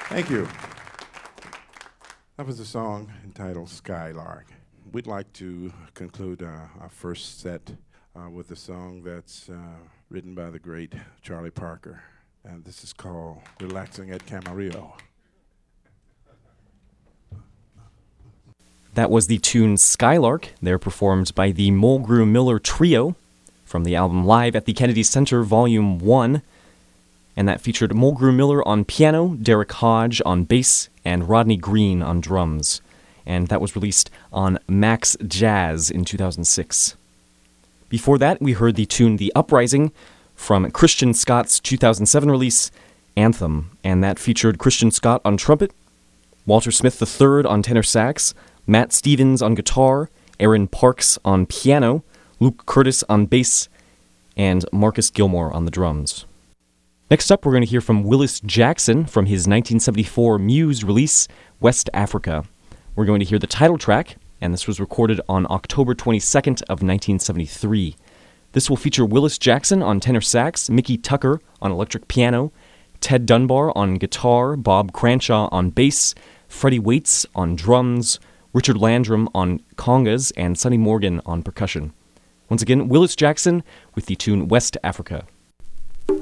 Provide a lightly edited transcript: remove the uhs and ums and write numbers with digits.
Thank you. That was a song entitled Skylark. We'd like to conclude our first set with a song that's written by the great Charlie Parker. And this is called Relaxing at Camarillo. That was the tune Skylark. They're performed by the Mulgrew Miller Trio from the album Live at the Kennedy Center Volume 1. And that featured Mulgrew Miller on piano, Derek Hodge on bass, and Rodney Green on drums. And that was released on Max Jazz in 2006. Before that, we heard the tune The Uprising from Christian Scott's 2007 release, Anthem. And that featured Christian Scott on trumpet, Walter Smith III on tenor sax, Matt Stevens on guitar, Aaron Parks on piano, Luke Curtis on bass, and Marcus Gilmore on the drums. Next up, we're going to hear from Willis Jackson from his 1974 Muse release, West Africa. We're going to hear the title track, and this was recorded on October 22nd of 1973. This will feature Willis Jackson on tenor sax, Mickey Tucker on electric piano, Ted Dunbar on guitar, Bob Cranshaw on bass, Freddie Waits on drums, Richard Landrum on congas, and Sonny Morgan on percussion. Once again, Willis Jackson with the tune West Africa.